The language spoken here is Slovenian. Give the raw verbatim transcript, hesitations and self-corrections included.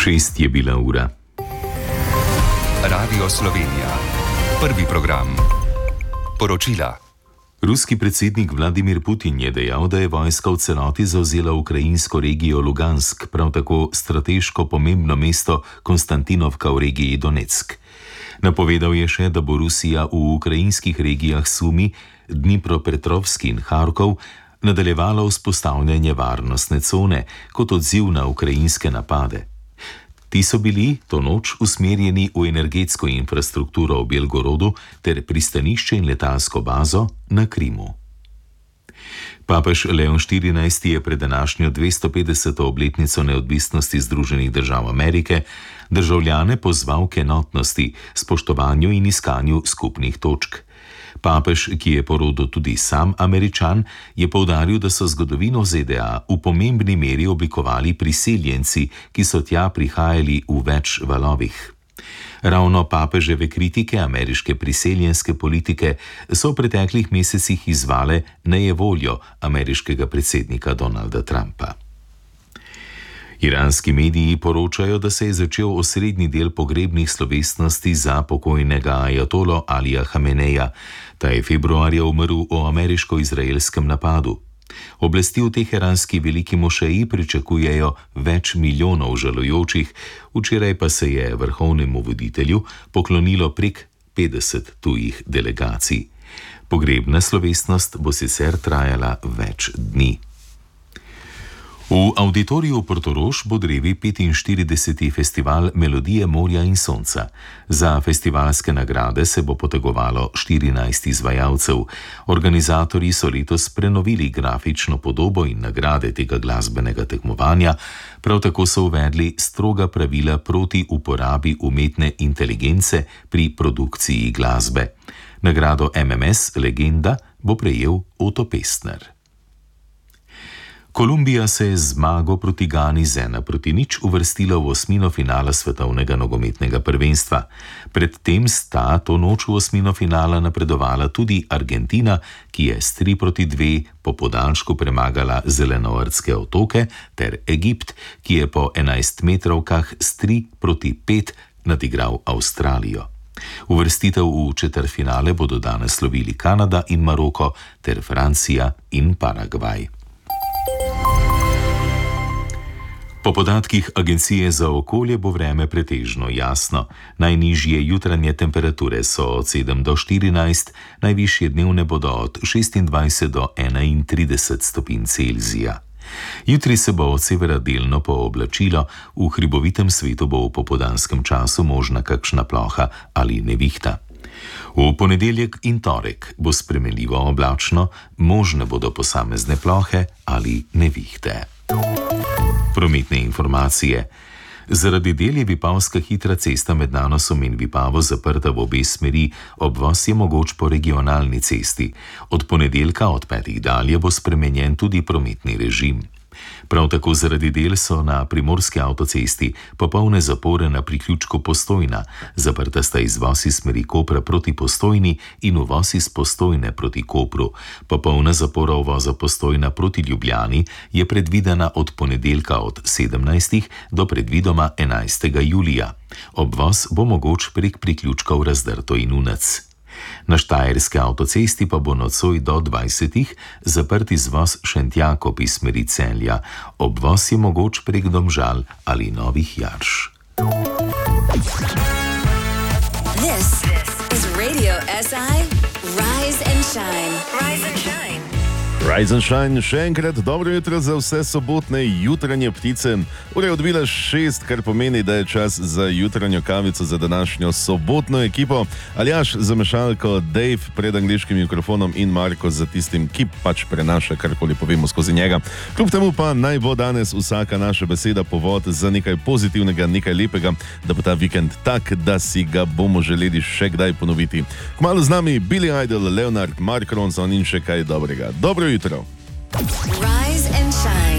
Šest je bila ura. Radio Slovenija. Prvi program. Poročila. Ruski predsednik Vladimir Putin je dejal, da je vojska v celoti zavzela ukrajinsko regijo Lugansk, prav tako strateško pomembno mesto Konstantinovka v regiji Donetsk. Napovedal je še, da bo Rusija v ukrajinskih regijah Sumi, Dnipropetrovsk in Harkov nadaljevala vzpostavljanje varnostne cone kot odziv na ukrajinske napade. Ti so bili to noč usmerjeni v energetsko infrastrukturo v Belgorodu ter pristanišče in letalsko bazo na Krimu. Papež Leon štirinajsti je pred današnjo dvesto petdeseto obletnico neodvisnosti Združenih držav Amerike državljane pozval k enotnosti, spoštovanju in iskanju skupnih točk. Papež, ki je po rodu tudi sam Američan, je poudaril, da so zgodovino Z D A v pomembni meri oblikovali priseljenci, ki so tja prihajali v več valovih. Ravno papeževe kritike ameriške priseljenske politike so v preteklih mesecih izzvale nejevoljo ameriškega predsednika Donalda Trumpa. Iranski mediji poročajo, da se je začel osrednji del pogrebnih slovesnosti za pokojnega ajatolo Alija Hameneja. Ta je februarja umrl v ameriško-izraelskem napadu. Oblasti v teheranski veliki mošeji pričakujejo več milijonov žalujočih, včeraj pa se je vrhovnemu voditelju poklonilo prek petdeset tujih delegacij. Pogrebna slovesnost bo sicer trajala več dni. V Avditoriju Portorož bo drevi petinštirideseti festival Melodije morja in sonca. Za festivalske nagrade se bo potegovalo štirinajst izvajalcev. Organizatorji so letos prenovili grafično podobo in nagrade tega glasbenega tekmovanja, prav tako so uvedli stroga pravila proti uporabi umetne inteligence pri produkciji glasbe. Nagrado M M S Legenda bo prejel Oto Pestner. Kolumbija se je z zmago proti Gani z ena proti nič uvrstila v osmino finala svetovnega nogometnega prvenstva. Predtem sta to noč v osmino finala napredovala tudi Argentina, ki je s tri proti dve po podaljšku premagala Zelenoortske otoke, ter Egipt, ki je po enajstmetrovkah s tri proti pet nadigral Avstralijo. Uvrstitev v četrtfinale bodo danes slovili Kanada in Maroko ter Francija in Paragvaj. Po podatkih Agencije za okolje bo vreme pretežno jasno. Najnižje jutranje temperature so od sedem do štirinajst, najvišje dnevne bodo od šestindvajset do enaintrideset stopinj Celzija. Jutri se bo od severa delno pooblačilo, v hribovitem svetu bo v popoldanskem času možna kakšna ploha ali nevihta. V ponedeljek in torek bo spremenljivo oblačno, možne bodo posamezne plohe ali nevihte. Prometne informacije. Zaradi del je Vipavska hitra cesta med Nanosom in Vipavo zaprta v obe smeri, obvoz je mogoč po regionalni cesti. Od ponedeljka od petih dalje bo spremenjen tudi prometni režim. Prav tako zaradi del so na primorski avtocesti popolne zapore na priključku Postojna, zaprta sta izvoz iz smeri Kopra proti Postojni in uvoz iz Postojne proti Kopru. Popolna zapora uvoza Postojna proti Ljubljani je predvidena od ponedeljka od sedemnajstih do predvidoma enajstega julija. Obvoz bo mogoč prek priključkov Razdrto in Unec. Na štajerski avtocesti pa bo nocoj do dvajsetih zaprt izvoz Šentjakov iz smeri Celja. Obvoz je mogoč prek Domžal ali Novih Jarš. This is Radio S I Rise and Shine. Rise and Shine. Rise and Shine, še enkrat dobro jutro za vse sobotne jutranje ptice. Ura je odbila šest, kar pomeni, da je čas za jutranjo kavico za današnjo sobotno ekipo. Aljaž za mešalko, Dave pred angliškim mikrofonom in Marko za tistim, ki pač prenaša karkoli povemo skozi njega. Kljub temu pa naj bo danes vsaka naša beseda povod za nekaj pozitivnega, nekaj lepega, da bo ta vikend tak, da si ga bomo želeli še kdaj ponoviti. Kmalu z nami Billy Idol, Leonard, Mark Ronson in še kaj dobrega. Dobro jutro. Rise and shine.